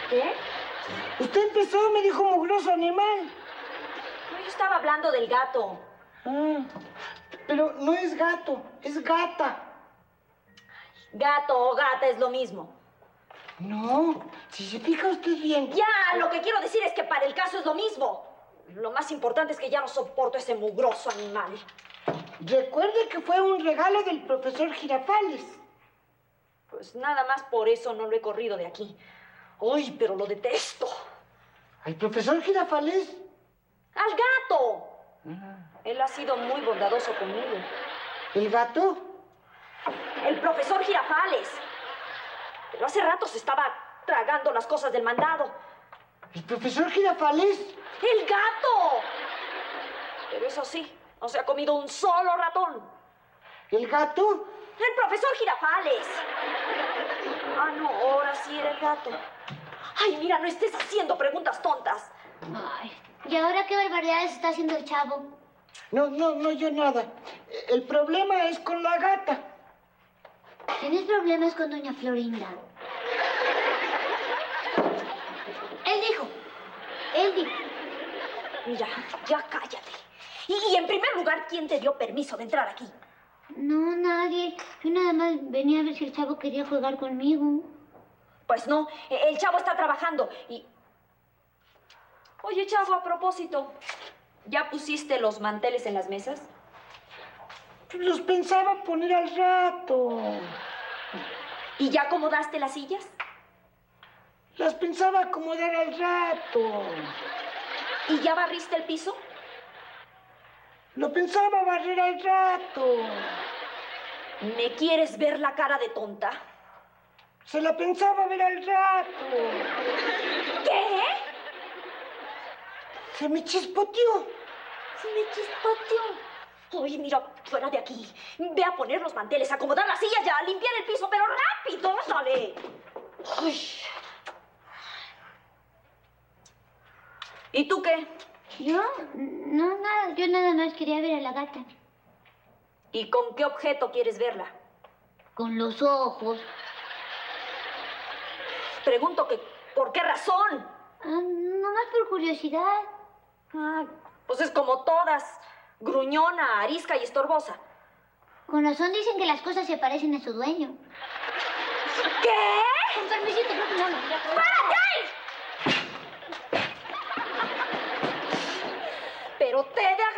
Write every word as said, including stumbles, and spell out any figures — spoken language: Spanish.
¿Qué? Usted empezó, me dijo mugroso animal. No, yo estaba hablando del gato. Ah, pero no es gato, es gata. Gato o gata es lo mismo. No, si se fija usted bien... Ya, lo que quiero decir es que para el caso es lo mismo. Lo más importante es que ya no soporto ese mugroso animal. Recuerde que fue un regalo del profesor Girafales. Pues nada más por eso no lo he corrido de aquí. ¡Uy, pero lo detesto! ¿Al profesor Girafales? ¡Al gato! Ah. Él ha sido muy bondadoso conmigo. ¿El gato? El profesor Girafales. Pero hace rato se estaba tragando las cosas del mandado. ¿El profesor Girafales? ¡El gato! Pero eso sí, no se ha comido un solo ratón. ¿El gato? ¡El profesor Girafales! Ah, no, ahora sí era el gato. Ay, mira, no estés haciendo preguntas tontas. Ay, ¿y ahora qué barbaridades está haciendo el chavo? No, no, no, yo nada. El problema es con la gata. ¿Tienes problemas con doña Florinda? Él dijo, él dijo. Mira, ya cállate. Y, y en primer lugar, ¿quién te dio permiso de entrar aquí? No, nadie. Yo nada más venía a ver si el chavo quería jugar conmigo. Pues no, el chavo está trabajando y... Oye, chavo, a propósito, ¿ya pusiste los manteles en las mesas? Los pensaba poner al rato. ¿Y ya acomodaste las sillas? Las pensaba acomodar al rato. ¿Y ya barriste el piso? Lo pensaba barrer al rato. ¿Me quieres ver la cara de tonta? Se la pensaba ver al rato. ¿Qué? Se me chispoteó. Se me chispoteó. Oye, mira, fuera de aquí. Ve a poner los manteles, a acomodar las sillas ya, a limpiar el piso, pero rápido, dale. Ay. ¿Y tú qué? ¿Yo? No, nada. Yo nada más quería ver a la gata. ¿Y con qué objeto quieres verla? Con los ojos. Pregunto que, ¿por qué razón? Ah, nomás por curiosidad. Ah, pues es como todas. Gruñona, arisca y estorbosa. Con razón dicen que las cosas se parecen a su dueño. ¿Qué? Con permisito, creo que no lo quería probar. ¡Párate! Pero te de